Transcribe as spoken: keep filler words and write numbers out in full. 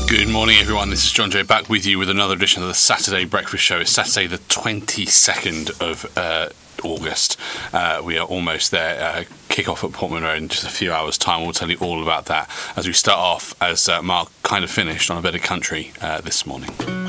Good morning, everyone. This is John Joe back with you with another edition of the Saturday Breakfast Show. It's Saturday the twenty-second of uh, August. Uh, we are almost there. Uh, kick off at Portman Road in just a few hours' time. We'll tell you all about that as we start off, as uh, Mark kind of finished, on a bit of country uh, this morning.